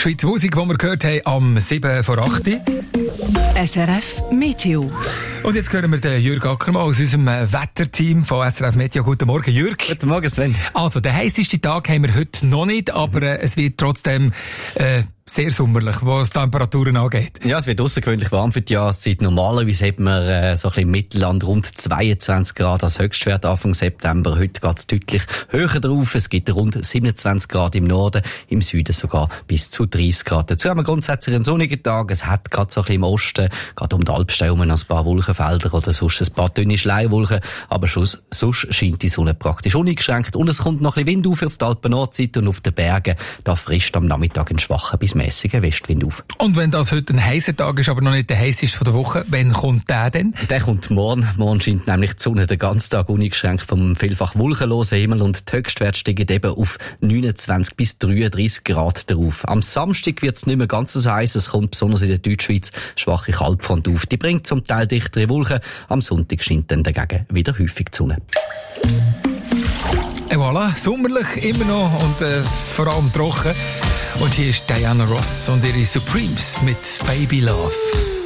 Schweizer Musik, die wir gehört haben am 7 vor 8. SRF Meteo. Und jetzt hören wir den Jürg Ackermann aus unserem Wetterteam von SRF Meteo. Guten Morgen, Jürg. Guten Morgen, Sven. Also, den heisseste Tag haben wir heute noch nicht, aber es wird trotzdem sehr sommerlich, was Temperaturen angeht. Ja, es wird außergewöhnlich warm für die Jahreszeit. Normalerweise hat man so ein bisschen im Mittelland rund 22 Grad als Höchstwert Anfang September. Heute geht es deutlich höher drauf. Es gibt rund 27 Grad im Norden, im Süden sogar bis zu 30 Grad. Dazu haben wir grundsätzlich einen sonnigen Tag. Es hat gerade so ein bisschen im Osten, gerade um die Alpsteine herum, ein paar Wolkenfelder oder sonst ein paar dünne Schleiwolken. Aber sonst scheint die Sonne praktisch uneingeschränkt. Und es kommt noch ein bisschen Wind auf die Alpen-Nordseite und auf den Bergen. Da frischt am Nachmittag ein schwacher bis mäßigen Westwind auf. Und wenn das heute ein heißer Tag ist, aber noch nicht der heißeste von der Woche, wann kommt der denn? Der kommt morgen. Morgen scheint nämlich die Sonne den ganzen Tag uneingeschränkt vom vielfach wolkenlosen Himmel und die Höchstwerte steigen eben auf 29 bis 33 Grad drauf. Am Samstag wird es nicht mehr ganz so heiß. Es kommt besonders in der Deutschschweiz schwache Kaltfront auf. Die bringt zum Teil dichtere Wolken. Am Sonntag scheint dann dagegen wieder häufig die Sonne. Voilà, sommerlich immer noch und vor allem trocken. Und hier ist Diana Ross und ihre Supremes mit Baby Love.